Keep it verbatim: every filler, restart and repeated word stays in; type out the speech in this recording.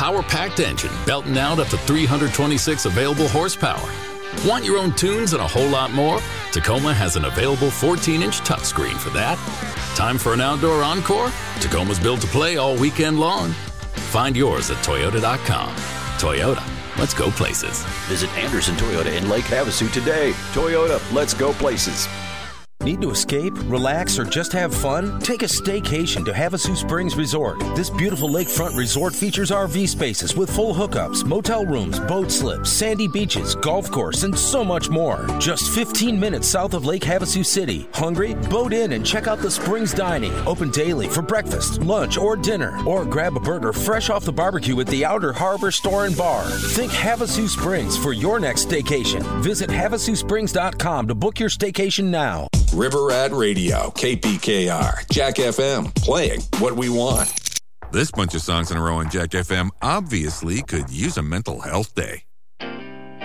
power-packed engine belting out up to three hundred twenty-six available horsepower. Want your own tunes and a whole lot more? Tacoma has an available fourteen-inch touchscreen for that. Time for an outdoor encore? Tacoma's built to play all weekend long. Find yours at Toyota dot com. Toyota, let's go places. Visit Anderson Toyota in Lake Havasu today. Toyota, let's go places. Need to escape, relax, or just have fun? Take a staycation to Havasu Springs Resort. This beautiful lakefront resort features R V spaces with full hookups, motel rooms, boat slips, sandy beaches, golf course, and so much more. Just fifteen minutes south of Lake Havasu City. Hungry? Boat in and check out the Springs Dining. Open daily for breakfast, lunch, or dinner. Or grab a burger fresh off the barbecue at the Outer Harbor Store and Bar. Think Havasu Springs for your next staycation. Visit Havasu Springs dot com to book your staycation now. River Rat Radio, K P K R, Jack F M, playing what we want. This bunch of songs in a row on Jack F M obviously could use a mental health day.